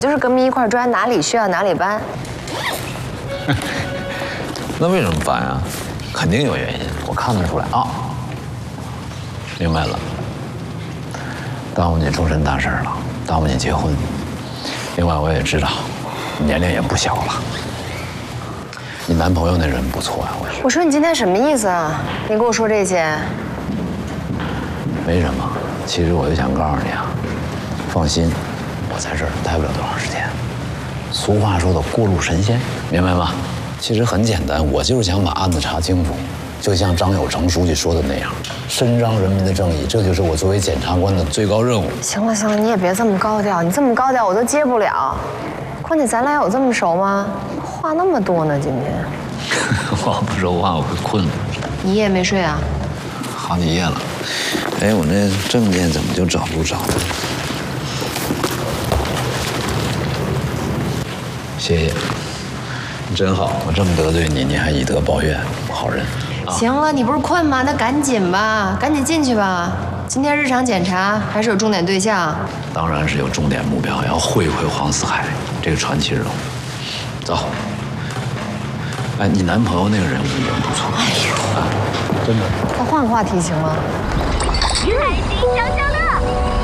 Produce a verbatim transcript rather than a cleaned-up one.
就是跟你一块砖，哪里需要哪里搬。 那为什么烦啊？肯定有原因，我看得出来啊。明白了，耽误你终身大事了，耽误你结婚。另外，我也知道，你年龄也不小了。你男朋友那人不错呀、啊，我觉得。 我说你今天什么意思啊？你跟我说这些？ 没什么，其实我就想告诉你啊，放心，我在这儿待不了多长时间。俗话说的过路神仙，明白吗？其实很简单，我就是想把案子查清楚，就像张有成书记说的那样，伸张人民的正义，这就是我作为检察官的最高任务。 行了行了，你也别这么高调，你这么高调我都接不了。况且咱俩有这么熟吗？话那么多呢，今天。 我不说话我会困的。 一夜没睡啊？ 好几夜了。哎，我那证件怎么就找不着了？谢谢，你真好。我这么得罪你，你还以德报怨，好人。啊、 行了，你不是困吗？那赶紧吧，赶紧进去吧。今天日常检查还是有重点对象？ 当然是有重点目标，要会会黄四海这个传奇人物。走。哎，你男朋友那个人物也不错。哎呦，啊，真的。 再换个话题行吗？ 开心消消乐。